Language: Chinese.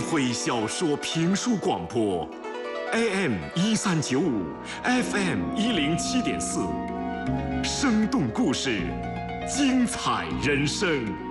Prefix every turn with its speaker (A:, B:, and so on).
A: 慧小说评书广播 ，AM1395 ，FM107.4，生动故事，精彩人生。